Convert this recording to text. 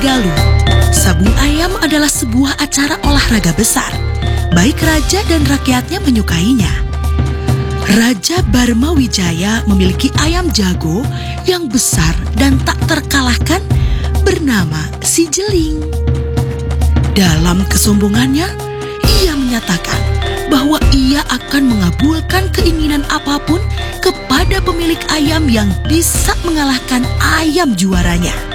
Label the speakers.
Speaker 1: Galuh. Sabung ayam adalah sebuah acara olahraga besar. Baik raja dan rakyatnya menyukainya. Raja Barma Wijaya memiliki ayam jago yang besar dan tak terkalahkan bernama Si Jeling. Dalam kesombongannya, ia menyatakan bahwa ia akan mengabulkan keinginan apapun kepada pemilik ayam yang bisa mengalahkan ayam juaranya.